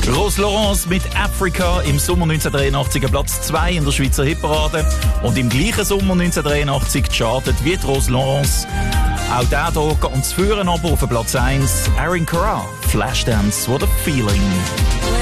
Rose Laurence mit Africa im Sommer 1983 Platz 2 in der Schweizer Hitparade und im gleichen Sommer 1983 chartet wie die Rose Laurence. Auch der hier ganz führen, aber auf Platz 1 Aaron Carr, Flashdance, What a Feeling.